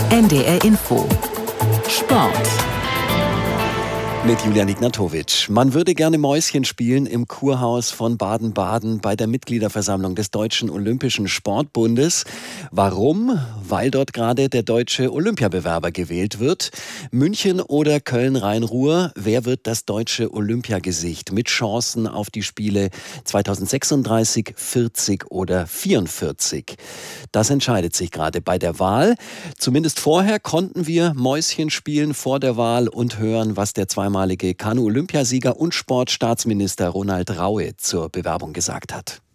NDR Info Sport mit Julian Ignatowitsch. Man würde gerne Mäuschen spielen im Kurhaus von Baden-Baden bei der Mitgliederversammlung des Deutschen Olympischen Sportbundes. Warum? Weil dort gerade der deutsche Olympiabewerber gewählt wird. München oder Köln-Rhein-Ruhr? Wer wird das deutsche Olympiagesicht mit Chancen auf die Spiele 2036, 40 oder 44? Das entscheidet sich gerade bei der Wahl. Zumindest vorher konnten wir Mäuschen spielen vor der Wahl und hören, was der zweimalige Kanu-Olympiasieger und Sportstaatsminister Ronald Raue zur Bewerbung gesagt hat.